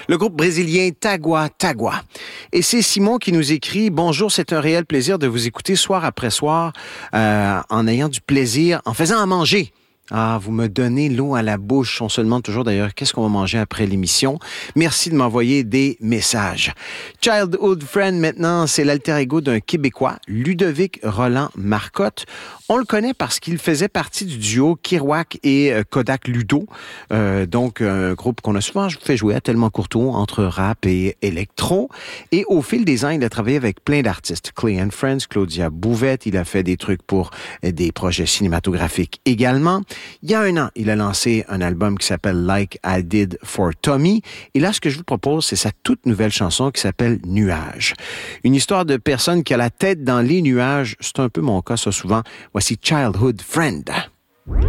Le groupe brésilien Tagua Tagua. Et c'est Simon qui nous écrit « Bonjour, c'est un réel plaisir de vous écouter soir après soir en ayant du plaisir, en faisant à manger. » Ah, vous me donnez l'eau à la bouche. On se demande toujours d'ailleurs qu'est-ce qu'on va manger après l'émission. Merci de m'envoyer des messages. Childhood Friend maintenant, c'est l'alter ego d'un Québécois, Ludovic Roland Marcotte. On le connaît parce qu'il faisait partie du duo Kerouac et Kodak Ludo. Donc, un groupe qu'on a souvent fait jouer à Tellement Courteau entre rap et électro. Et au fil des ans, il a travaillé avec plein d'artistes. Clay and Friends, Claudia Bouvette. Il a fait des trucs pour des projets cinématographiques également. Il y a un an, il a lancé un album qui s'appelle Like I Did for Tommy. Et là, ce que je vous propose, c'est sa toute nouvelle chanson qui s'appelle Nuages. Une histoire de personne qui a la tête dans les nuages. C'est un peu mon cas, ça, souvent. Voici Childhood Friend.